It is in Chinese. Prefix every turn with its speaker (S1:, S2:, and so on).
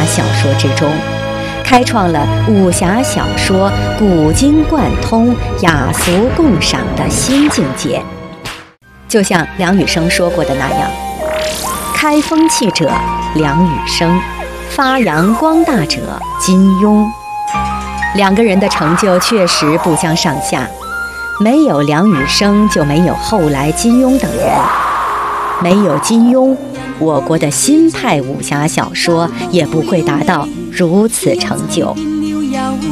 S1: 小说之中，开创了武侠小说古今贯通、雅俗共赏的新境界。就像梁羽生说过的那样，开风气者梁羽生，发扬光大者金庸。两个人的成就确实不相上下，没有梁羽生就没有后来金庸等人，没有金庸，我国的新派武侠小说也不会达到如此成就。